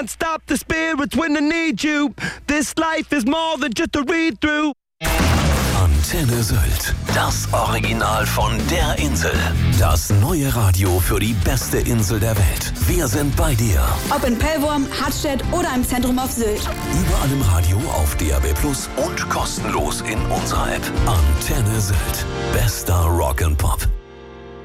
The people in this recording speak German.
can't stop the spirits when I need you. This life is more than just a read-through. Antenne Sylt, das Original von der Insel. Das neue Radio für die beste Insel der Welt. Wir sind bei dir. Ob in Pellworm, Hartstedt oder im Zentrum auf Sylt. Überall im Radio, auf DAB+ und kostenlos in unserer App. Antenne Sylt. Bester Rock and Pop.